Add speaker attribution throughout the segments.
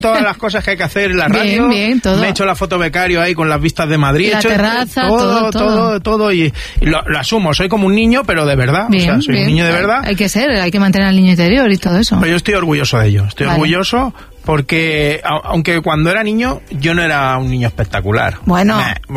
Speaker 1: todas las cosas que hay que hacer en la radio.
Speaker 2: Bien, todo.
Speaker 1: Me he hecho la foto becario ahí con las vistas de Madrid.
Speaker 2: La terraza,
Speaker 1: todo. Y lo asumo, soy como un niño, pero de verdad.
Speaker 2: Bien,
Speaker 1: o sea, soy un niño de verdad.
Speaker 2: Hay que mantener al niño interior y todo eso.
Speaker 1: Pero yo estoy orgulloso de ello. Estoy orgulloso porque, aunque cuando era niño, yo no era un niño espectacular.
Speaker 2: Bueno,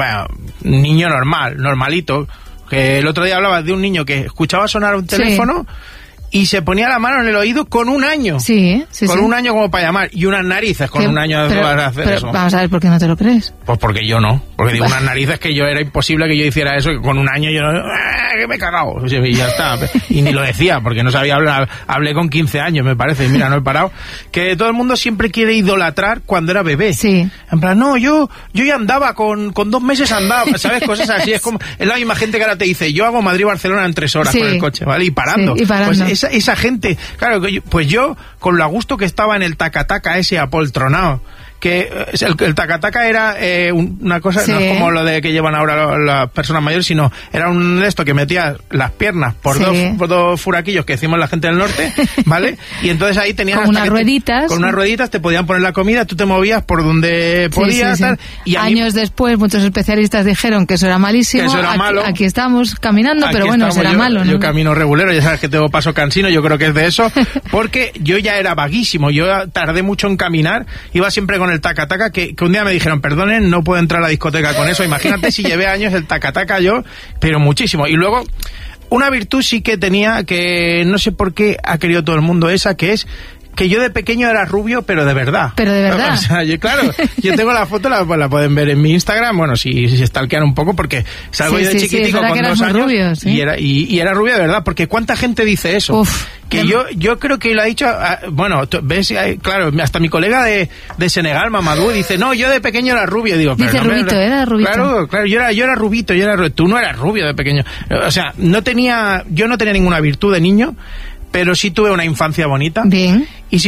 Speaker 1: un niño normalito. Que el otro día hablabas de un niño que escuchaba sonar un teléfono y se ponía la mano en el oído con 1 año.
Speaker 2: Sí.
Speaker 1: Un año como para llamar. Y unas narices con 1 año para hacer eso.
Speaker 2: Vamos a ver, ¿por qué no te lo crees?
Speaker 1: Pues porque yo no. Porque digo, unas narices que yo era imposible que yo hiciera eso, que con 1 año yo que me he cagado. Y ya está. Y ni lo decía, porque no sabía hablar. Hablé con 15 años, me parece. Y mira, no he parado. Que todo el mundo siempre quiere idolatrar cuando era bebé.
Speaker 2: Sí. En
Speaker 1: plan, no, yo ya andaba, con 2 meses andaba, ¿sabes? Cosas así. Es la misma gente que ahora te dice, yo hago Madrid-Barcelona en 3 horas con el coche, ¿vale? Y parando. Pues esa gente, claro, pues yo, con lo a gusto que estaba en el taca-taca ese apoltronado, que el taca-taca era una cosa, no es como lo de que llevan ahora las personas mayores, sino era un esto que metía las piernas por dos furaquillos que decimos la gente del norte, ¿vale? Y entonces ahí tenías
Speaker 2: con unas rueditas.
Speaker 1: Con unas rueditas te podían poner la comida, tú te movías por donde podías. Tal, y
Speaker 2: años después muchos especialistas dijeron que eso era malísimo.
Speaker 1: Que eso era malo.
Speaker 2: Aquí estamos caminando, pero bueno, será malo, ¿no?
Speaker 1: Yo camino regulero, ya sabes que tengo paso cansino, yo creo que es de eso, porque yo ya era vaguísimo, yo tardé mucho en caminar, iba siempre con el taca-taca, que un día me dijeron, perdonen, no puedo entrar a la discoteca con eso. Imagínate si llevé años el taca-taca yo, pero muchísimo. Y luego, una virtud sí que tenía, que no sé por qué ha querido todo el mundo esa, que es que yo de pequeño era rubio, pero de verdad.
Speaker 2: Pero de verdad.
Speaker 1: O sea, yo tengo la foto, la pueden ver en mi Instagram, bueno, si stalkean un poco, porque salgo yo de chiquitico con 2 años
Speaker 2: rubio,
Speaker 1: y era rubio de verdad, porque ¿cuánta gente dice eso?
Speaker 2: Uf,
Speaker 1: que yo creo que lo ha dicho, bueno, ves, claro, hasta mi colega de Senegal, Mamadou, dice, no, yo de pequeño era rubio, digo, pero
Speaker 2: dice
Speaker 1: no,
Speaker 2: rubito, era rubito.
Speaker 1: Claro, yo era rubito, tú no eras rubio de pequeño. O sea, yo no tenía ninguna virtud de niño, pero sí tuve una infancia bonita.
Speaker 2: Bien.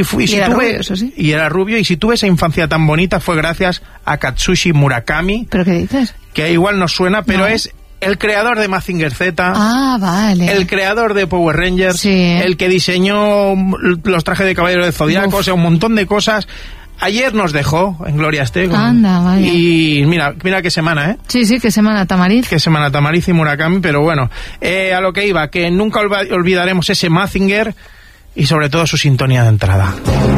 Speaker 1: Y era rubio, y si tuve esa infancia tan bonita fue gracias a Katsushi Murakami.
Speaker 2: ¿Pero qué dices?
Speaker 1: Que igual no suena, pero es el creador de Mazinger Z.
Speaker 2: Ah, vale.
Speaker 1: El creador de Power Rangers.
Speaker 2: Sí.
Speaker 1: El que diseñó los trajes de Caballero de Zodiaco, o sea, un montón de cosas. Ayer nos dejó, en Gloria esté.
Speaker 2: Anda, vaya.
Speaker 1: Y mira qué semana, ¿eh?
Speaker 2: Sí, qué semana Tamariz.
Speaker 1: Qué semana Tamariz y Murakami, pero bueno, a lo que iba, que nunca olvidaremos ese Mazinger y sobre todo su sintonía de entrada.